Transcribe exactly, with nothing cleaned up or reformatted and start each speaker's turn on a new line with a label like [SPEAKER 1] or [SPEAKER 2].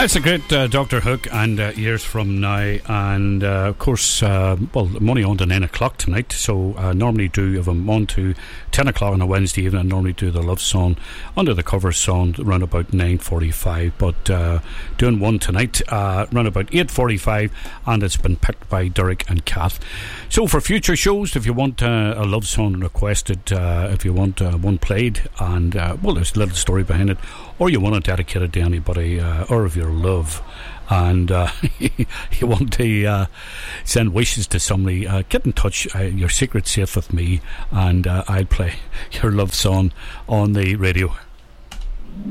[SPEAKER 1] That's a great uh, Doctor Hook and uh, Years From Now, and uh, of course, uh, well, I'm only on to nine o'clock tonight, so I normally do, if I'm on to ten o'clock on a Wednesday evening, I normally do the love song under the cover song around about nine forty-five, but uh, doing one tonight uh, around about eight forty-five, and it's been picked by Derek and Kath. So for future shows, if you want uh, a love song requested, uh, if you want uh, one played, and uh, well, there's a little story behind it, or you want to dedicate it to anybody, uh, or if your love, and uh, you want to uh, send wishes to somebody, uh, get in touch. Uh, your secret's safe with me, and uh, I'll play your love song on the radio.